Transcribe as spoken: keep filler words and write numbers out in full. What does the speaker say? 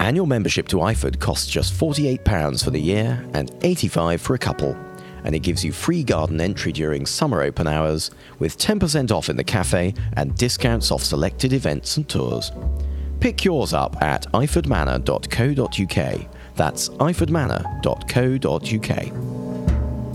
Annual membership to Iford costs just forty-eight pounds for the year and eighty-five pounds for a couple, and it gives you free garden entry during summer open hours with ten percent off in the cafe and discounts off selected events and tours. Pick yours up at iford manor dot co dot uk. That's iford manor dot co dot uk.